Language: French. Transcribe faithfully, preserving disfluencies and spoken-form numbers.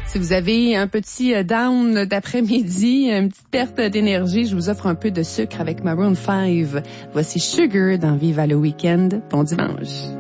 Si vous avez un petit down d'après-midi, une petite perte d'énergie, je vous offre un peu de sucre avec Maroon five. Voici Sugar dans Viva le Week-end. Bon dimanche.